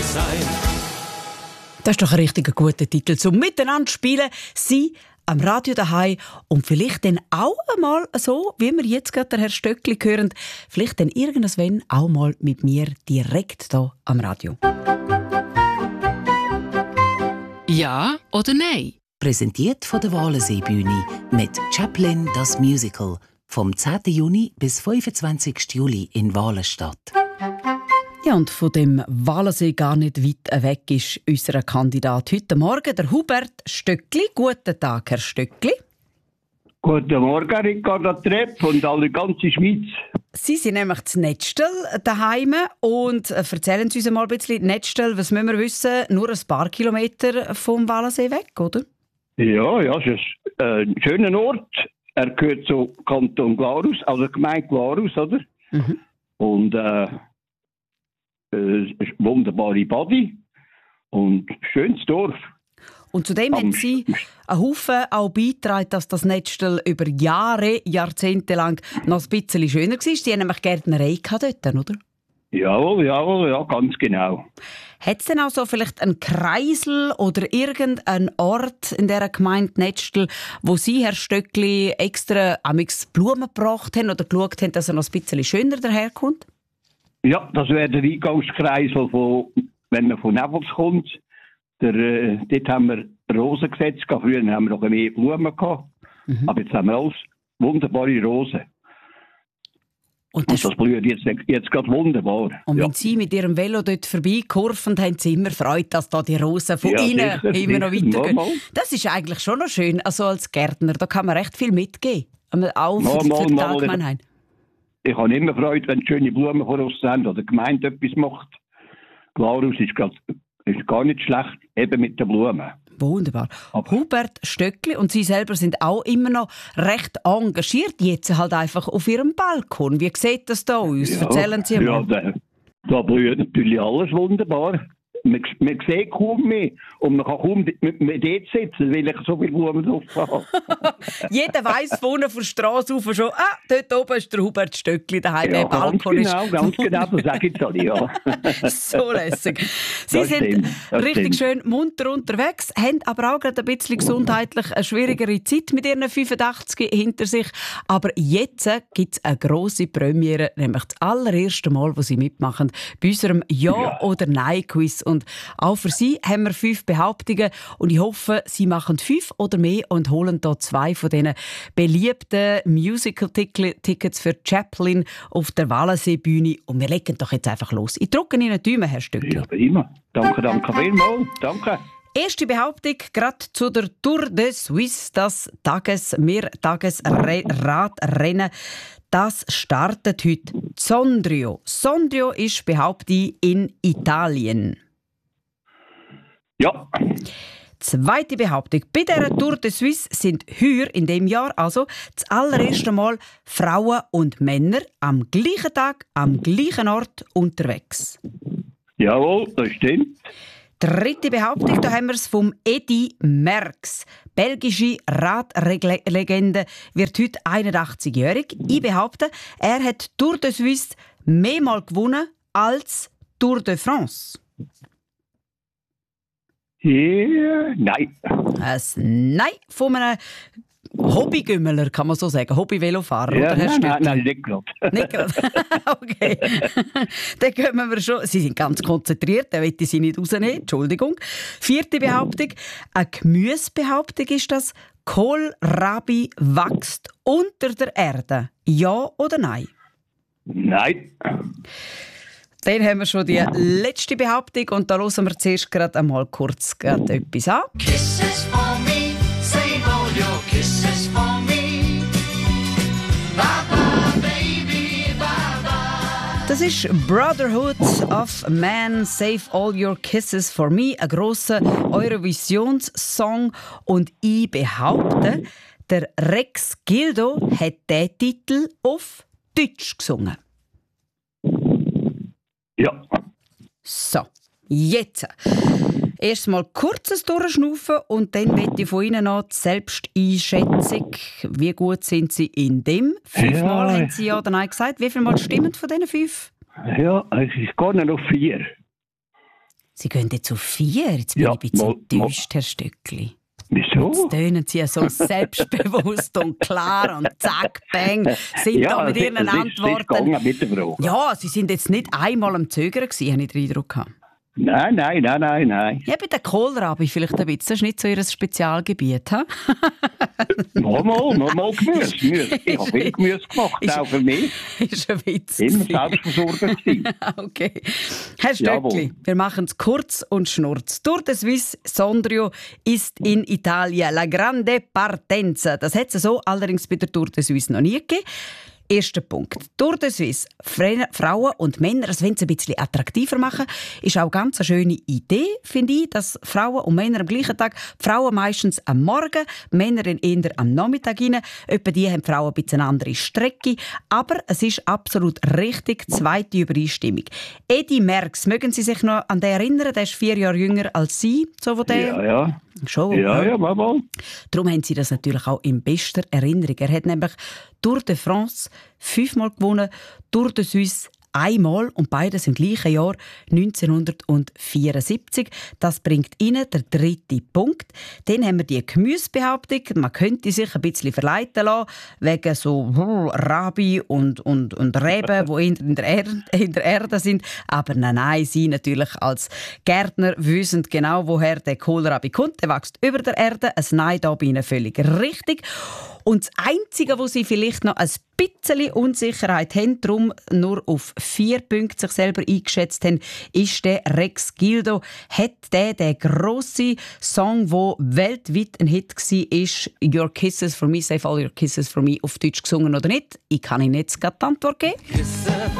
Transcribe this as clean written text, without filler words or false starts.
sein. Das ist doch ein richtig guter Titel zum Miteinander spielen. Sie am Radio daheim und vielleicht dann auch einmal so, wie wir jetzt gerade den Herrn Stöckli hören, vielleicht dann irgendwann auch mal mit mir direkt hier am Radio. Ja oder nein? Präsentiert von der Walensee-Bühne mit Chaplin das Musical vom 10. Juni bis 25. Juli in Walenstadt. Ja, und von dem Walensee gar nicht weit weg ist unser Kandidat heute Morgen, der Hubert Stöckli. Guten Tag, Herr Stöckli. Guten Morgen, Ricardo Trepp und alle ganze Schweiz. Sie sind nämlich zu Nettstel daheim und erzählen Sie uns mal ein bisschen, Nettstel, was müssen wir wissen, nur ein paar Kilometer vom Walensee weg, oder? Ja, es ist ein schöner Ort. Er gehört zu Kanton Glarus, also Gemeinde Glarus, oder? Mhm. Und es ist eine wunderbare Badi und ein schönes Dorf. Und zudem haben Sie einen Haufen auch beigetragen, dass das Nettstel über Jahre, Jahrzehnte lang noch ein bisschen schöner war. Sie haben nämlich Gärtnerei dort, oder? Jawohl, ja, ganz genau. Hat es denn auch so vielleicht einen Kreisel oder irgendeinen Ort in dieser Gemeinde Nettstel, wo Sie, Herr Stöckli, extra Blumen gebracht haben oder geschaut haben, dass er noch ein bisschen schöner daherkommt? Ja, das wäre der Eingangskreisel, wenn man von Nevels kommt. Dort haben wir Rosen gesetzt. Früher haben wir noch mehr Blumen gehabt. Mhm. Aber jetzt haben wir alles wunderbare Rosen. Und das blüht jetzt gerade wunderbar. Und wenn Sie mit Ihrem Velo dort vorbeikurven, haben Sie immer Freude, dass da die Rosen von innen immer noch weitergehen. Das ist eigentlich schon noch schön, also als Gärtner. Da kann man recht viel mitgeben. Auch für die Allgemeinheit. Ich habe immer Freude, wenn schöne Blumen vor uns haben oder die Gemeinde etwas macht. Glarus ist gar nicht schlecht, eben mit den Blumen. Wunderbar. Hubert Stöckli und Sie selber sind auch immer noch recht engagiert, jetzt halt einfach auf Ihrem Balkon. Wie sieht das da aus? Ja, erzählen Sie mal. Ja, da blüht natürlich alles wunderbar. Man sieht kaum mehr und man kann kaum mit dort sitzen, weil ich so viele Blumen drauf habe. Jeder weiss vorne von der Straße rauf schon, dort oben ist der Hubert Stöckli daheim, der Balkon ist. Ganz genau, das sage ich alle, ja. So lässig. Sie sind richtig schön munter unterwegs, haben aber auch gerade ein bisschen gesundheitlich eine schwierigere Zeit mit ihren 85 hinter sich. Aber jetzt gibt es eine grosse Premiere, nämlich das allererste Mal, wo Sie mitmachen, bei unserem Ja- oder Nein-Quiz. Und auch für Sie haben wir 5 Behauptungen und ich hoffe, Sie machen 5 oder mehr und holen hier 2 von diesen beliebten Musical-Tickets für Chaplin auf der Walensee-Bühne. Und wir legen doch jetzt einfach los. Ich drücke Ihnen die Daumen, Herr Stöckli. Ja, immer. Danke vielmals. Danke. Erste Behauptung, gerade zu der Tour de Suisse, das Tagesradrennen. Das startet heute Sondrio. Sondrio ist, behaupte ich, in Italien. Ja. Zweite Behauptung. Bei dieser Tour de Suisse sind heuer in dem Jahr also das allererste Mal Frauen und Männer am gleichen Tag, am gleichen Ort unterwegs. Jawohl, das stimmt. Dritte Behauptung, da haben wir es vom Eddy Merckx. Belgische Radlegende wird heute 81-jährig. Ich behaupte, er hat Tour de Suisse mehrmals gewonnen als Tour de France. Ja, nein. Ein Nein von einem Hobbygümmeler, kann man so sagen. Hobby-Velofahrer, ja, oder, Herr Stöckli? Nein, nicht gerade. Nicht gerade? Okay. Dann kommen wir schon. Sie sind ganz konzentriert, dann will ich Sie nicht rausnehmen. Entschuldigung. Vierte Behauptung. Eine Gemüsebehauptung ist das. Kohlrabi wächst unter der Erde. Ja oder nein? Nein. Dann haben wir schon die letzte Behauptung und da hören wir zuerst gerade einmal kurz etwas an. Kisses for me, save all your kisses for me. Bye bye, baby, bye bye. Das ist Brotherhood of Man, Save All Your Kisses for Me, ein grosser Eurovisionssong. Und ich behaupte, der Rex Gildo hat diesen Titel auf Deutsch gesungen. Ja. So, jetzt. Erstmal kurzes Durchschnaufen und dann möchte ich von Ihnen noch die Selbsteinschätzung. Wie gut sind Sie in dem? 5 Mal haben Sie ja oder nein gesagt. Wie viel Mal stimmen von diesen 5? Ja, es ist gar nicht noch 4. Sie gehen jetzt auf 4. Jetzt bin ich ein bisschen enttäuscht, Herr Stöckli. Wieso? Jetzt tönen Sie ja so selbstbewusst und klar und zack, bang, sind da mit Ihren Antworten. Mit der Frage. Ja, Sie sind jetzt nicht einmal am Zögern gewesen, habe ich den Eindruck gehabt. Nein. Ja, bei der Kohlrabi vielleicht ein bisschen. Das ist nicht so Ihr Spezialgebiet, ha? Normal Gemüse. Ich habe viel Gemüse gemacht, auch für mich. Ist ein Witz. Immer Selbstversorger gewesen. Okay. Herr Stöckli, wir machen es kurz und schnurz. Tour de Suisse Sondrio ist in Italien la grande partenza. Das hat es so allerdings bei der Tour de Suisse noch nie gegeben. Erster Punkt. Tour de Suisse. Frauen und Männer, das wollen sie ein bisschen attraktiver machen, ist auch ganz eine schöne Idee, finde ich, dass Frauen und Männer am gleichen Tag, Frauen meistens am Morgen, Männer eher am Nachmittag rein. Etwa die haben Frauen ein bisschen eine andere Strecke. Aber es ist absolut richtig, zweite Übereinstimmung. Eddie Merckx, mögen Sie sich noch an den erinnern? Der ist 4 Jahre jünger als Sie. So wo der Ja. Schon. Ja, mal. Darum haben Sie das natürlich auch in bester Erinnerung. Er hat nämlich Tour de France 5-mal gewonnen, Tour de Suisse einmal und beides im gleichen Jahr 1974. Das bringt Ihnen der 3. Punkt. Dann haben wir die Gemüsebehauptung. Man könnte sich ein bisschen verleiten lassen, wegen so Rabi und Reben, die in der Erde sind. Aber nein, Sie natürlich als Gärtner wissen genau, woher der Kohlrabi kommt. Der wächst über der Erde. Ein Nein da bei Ihnen völlig richtig. Und das Einzige, wo Sie vielleicht noch ein bisschen Unsicherheit haben, darum nur auf 4 Punkte sich selber eingeschätzt haben, ist der Rex Gildo. Hat der grosse Song, der weltweit ein Hit war, «Your Kisses for Me», «Save all your kisses for me», auf Deutsch gesungen oder nicht? Ich kann Ihnen jetzt gerade die Antwort geben.